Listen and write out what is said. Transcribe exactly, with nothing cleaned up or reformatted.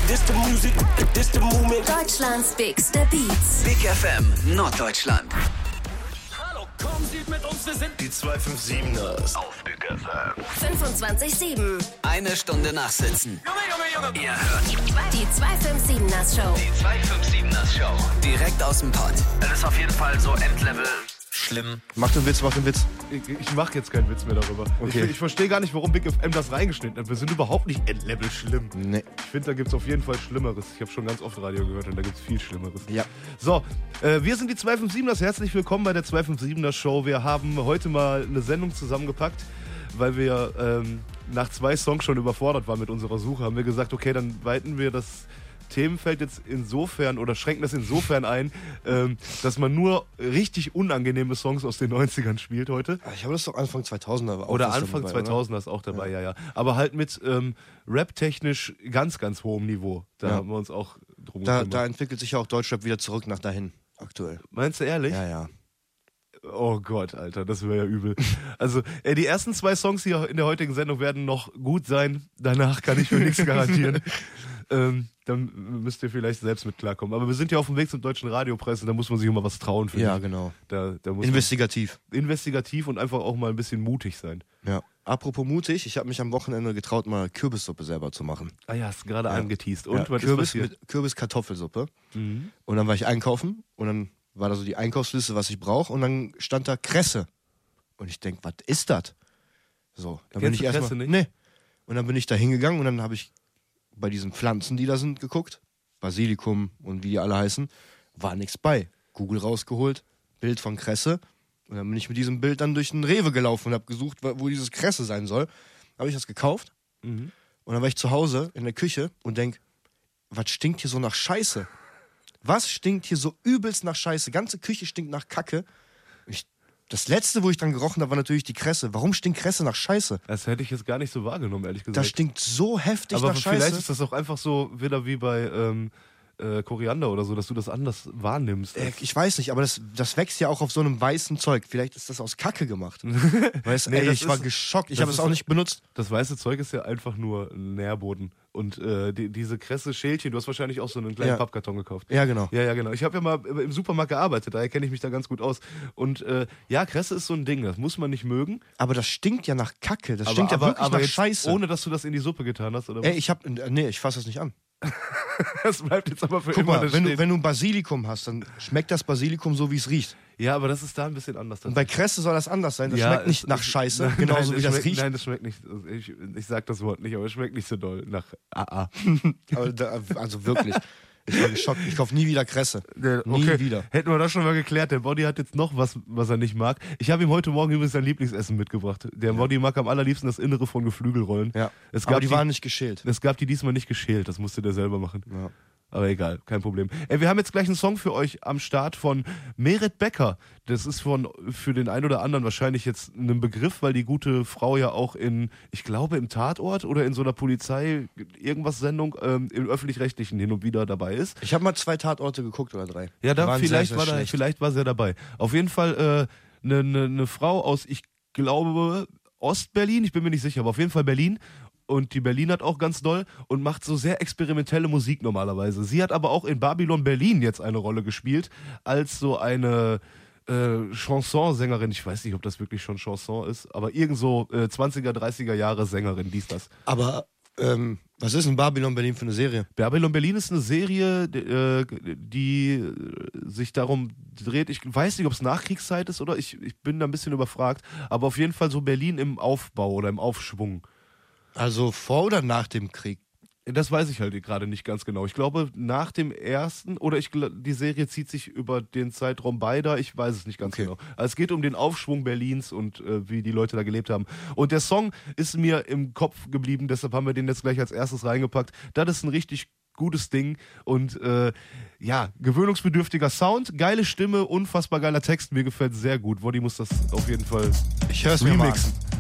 This the music, this the movement. Deutschlands bigste Beats. Big F M Norddeutschland. Hallo, komm, sieht mit uns, wir sind die zwei fünf siebeners auf Big F M. fünfundzwanzig sieben. Eine Stunde nachsitzen. Junge, Junge, Junge. Ihr hört Die zwei fünf siebeners Show. die zwei fünf siebeners Show. Direkt aus dem Pod. Das ist auf jeden Fall so Endlevel schlimm. Mach den Witz, mach den Witz. Ich, ich mache jetzt keinen Witz mehr darüber. Okay. Ich, ich verstehe gar nicht, warum Big F M das reingeschnitten hat. Wir sind überhaupt nicht Endlevel schlimm. Nee. Ich finde, da gibt es auf jeden Fall Schlimmeres. Ich habe schon ganz oft Radio gehört und da gibt es viel Schlimmeres. Ja. So, äh, wir sind die zwei fünf siebeners. Herzlich willkommen bei der zwei fünf siebeners Show. Wir haben heute mal eine Sendung zusammengepackt, weil wir ähm, nach zwei Songs schon überfordert waren mit unserer Suche. Haben wir gesagt, okay, dann weiten wir das Themenfeld jetzt insofern oder schränken das insofern ein, ähm, dass man nur richtig unangenehme Songs aus den neunzigern spielt heute. Ich habe das doch Anfang zweitausender. Auch Oder was Anfang dabei, zweitausender ist auch dabei, ja, ja. Aber halt mit ähm, rap-technisch ganz, ganz hohem Niveau. Da Ja. haben wir uns auch drum Da, gekümmert. da entwickelt sich ja auch Deutschrap wieder zurück nach dahin, aktuell. Meinst du ehrlich? Ja, ja. Oh Gott, Alter, das wäre ja übel. Also, ey, die ersten zwei Songs hier in der heutigen Sendung werden noch gut sein. Danach kann ich für nichts garantieren. ähm, dann müsst ihr vielleicht selbst mit klarkommen. Aber wir sind ja auf dem Weg zum Deutschen Radiopreis und da muss man sich immer was trauen. Finde Ja, ich. genau. Da, da muss Investigativ. man investigativ und einfach auch mal ein bisschen mutig sein. Ja. Apropos mutig, ich habe mich am Wochenende getraut, mal Kürbissuppe selber zu machen. Ah ja, hast gerade Ja. angeteased. Und ja, was Kürbis ist passiert? mit Kürbis-Kartoffelsuppe. Mhm. Und dann war ich einkaufen und dann war da so die Einkaufsliste, was ich brauche. Und dann stand da Kresse. Und ich denk, was ist das? So, dann bin Kennst ich du erstmal. Kresse nicht? Nee. Und dann bin ich da hingegangen und dann habe ich bei diesen Pflanzen, die da sind, geguckt. Basilikum und wie die alle heißen. War nichts bei. Google rausgeholt, Bild von Kresse. Und dann bin ich mit diesem Bild dann durch den Rewe gelaufen und habe gesucht, wo dieses Kresse sein soll. Habe ich das gekauft. Mhm. Und dann war ich zu Hause in der Küche und denk, was stinkt hier so nach Scheiße? Was stinkt hier so übelst nach Scheiße? Ganze Küche stinkt nach Kacke. Ich, das letzte, wo ich dann gerochen habe, war natürlich die Kresse. Warum stinkt Kresse nach Scheiße? Das hätte ich jetzt gar nicht so wahrgenommen, ehrlich gesagt. Das stinkt so heftig Aber nach vielleicht Scheiße. ist das auch einfach so wieder wie bei ähm, äh, Koriander oder so, dass du das anders wahrnimmst. Äh, ich weiß nicht, aber das, das wächst ja auch auf so einem weißen Zeug. Vielleicht ist das aus Kacke gemacht. Weißt, Nee, ey, das ich war ist- geschockt. Ich das habe es ist- auch nicht benutzt. Das weiße Zeug ist ja einfach nur ein Nährboden. Und äh, die, diese Kresse Schälchen, du hast wahrscheinlich auch so einen kleinen Ja. Pappkarton gekauft. Ja, genau. Ja, ja, genau. Ich habe ja mal im Supermarkt gearbeitet, daher kenne ich mich da ganz gut aus. Und äh, ja, Kresse ist so ein Ding, das muss man nicht mögen. Aber das stinkt ja nach Kacke. Das aber, stinkt ja aber, wirklich aber nach jetzt Scheiße. ohne, dass du das in die Suppe getan hast, oder was? Ey, ich hab. Nee, ich fasse das nicht an. Das bleibt jetzt aber für Guck immer mal, da wenn du, stehen. wenn du ein Basilikum hast, dann schmeckt das Basilikum so, wie es riecht. Ja, aber das ist da ein bisschen anders. Und bei Kresse soll das anders sein. Das Ja, schmeckt nicht es- nach es- Scheiße, nein, genauso nein, wie das schmeckt, riecht. Nein, das schmeckt nicht. Ich, ich sag das Wort nicht, aber es schmeckt nicht so doll nach A A. Aber da, also wirklich. Ich war geschockt. Ich kaufe nie wieder Kresse. Okay, Nie wieder. Hätten wir das schon mal geklärt. Der Body hat jetzt noch was, was er nicht mag. Ich habe ihm heute Morgen übrigens sein Lieblingsessen mitgebracht. Der Body mag am allerliebsten das Innere von Geflügelrollen. Ja. Es gab Aber die waren nicht geschält. Es gab die diesmal nicht geschält. Das musste der selber machen. Ja. Aber egal, kein Problem. Ey, wir haben jetzt gleich einen Song für euch am Start von Meret Becker. Das ist von, für den einen oder anderen wahrscheinlich jetzt ein Begriff, weil die gute Frau ja auch in, ich glaube im Tatort oder in so einer Polizei irgendwas Sendung ähm, im Öffentlich-Rechtlichen hin und wieder dabei ist. Ich habe mal zwei Tatorte geguckt oder drei. Ja, Die da waren vielleicht, sehr, sehr war da, schlecht. vielleicht war sie ja dabei. Auf jeden Fall eine äh, ne, ne Frau aus, ich glaube, Ostberlin, ich bin mir nicht sicher, aber auf jeden Fall Berlin. Und die Berlin hat auch ganz doll und macht so sehr experimentelle Musik normalerweise. Sie hat aber auch in Babylon Berlin jetzt eine Rolle gespielt, als so eine äh, Chansonsängerin. Ich weiß nicht, ob das wirklich schon Chanson ist, aber irgend so äh, zwanziger, dreißiger Jahre Sängerin, dies, das. Aber ähm, was ist in Babylon Berlin für eine Serie? Babylon Berlin ist eine Serie, die, äh, die sich darum dreht. Ich weiß nicht, ob es Nachkriegszeit ist oder ich, ich bin da ein bisschen überfragt, aber auf jeden Fall so Berlin im Aufbau oder im Aufschwung. Also vor oder nach dem Krieg? Das weiß ich halt gerade nicht ganz genau. Ich glaube, nach dem ersten, oder ich, gl- die Serie zieht sich über den Zeitraum beider, ich weiß es nicht ganz Okay. genau. Also es geht um den Aufschwung Berlins und äh, wie die Leute da gelebt haben. Und der Song ist mir im Kopf geblieben, deshalb haben wir den jetzt gleich als erstes reingepackt. Das ist ein richtig gutes Ding und äh, ja, gewöhnungsbedürftiger Sound, geile Stimme, unfassbar geiler Text, mir gefällt sehr gut. Woddy muss das auf jeden Fall Ich höre es mir mal an. remixen.